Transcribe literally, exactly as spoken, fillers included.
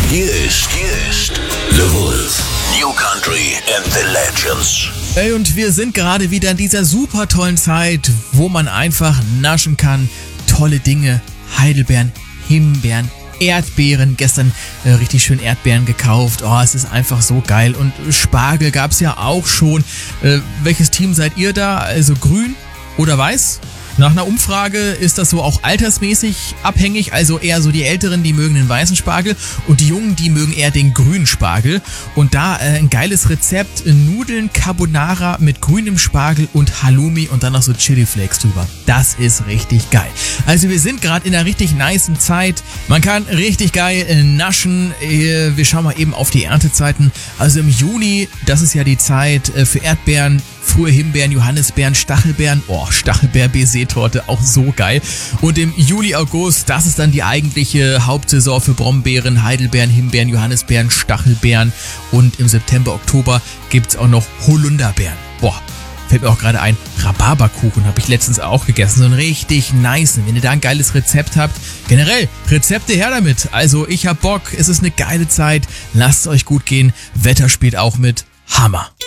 Hier ist, hier ist The Wolf. New Country and the Legends. Ey, und wir sind gerade wieder in dieser super tollen Zeit, wo man einfach naschen kann. Tolle Dinge, Heidelbeeren, Himbeeren, Erdbeeren. Gestern äh, richtig schön Erdbeeren gekauft. Oh, es ist einfach so geil. Und Spargel gab's ja auch schon. Äh, welches Team seid ihr da? Also grün oder weiß? Nach einer Umfrage ist das so auch altersmäßig abhängig, also eher so die Älteren, die mögen den weißen Spargel und die Jungen, die mögen eher den grünen Spargel. Und da äh, ein geiles Rezept, Nudeln Carbonara mit grünem Spargel und Halloumi und dann noch so Chili Flakes drüber. Das ist richtig geil. Also wir sind gerade in einer richtig nicen Zeit, man kann richtig geil äh, naschen. Äh, wir schauen mal eben auf die Erntezeiten. Also im Juni, das ist ja die Zeit äh, für Erdbeeren, frühe Himbeeren, Johannisbeeren, Stachelbeeren. Oh, Stachelbeer-Baiser-Torte, auch so geil. Und im Juli, August, das ist dann die eigentliche Hauptsaison für Brombeeren, Heidelbeeren, Himbeeren, Johannisbeeren, Stachelbeeren. Und im September, Oktober gibt's auch noch Holunderbeeren. Boah, fällt mir auch gerade ein, Rhabarberkuchen habe ich letztens auch gegessen. So ein richtig nice. Wenn ihr da ein geiles Rezept habt, generell, Rezepte her damit. Also ich hab Bock, es ist eine geile Zeit. Lasst es euch gut gehen. Wetter spielt auch mit. Hammer.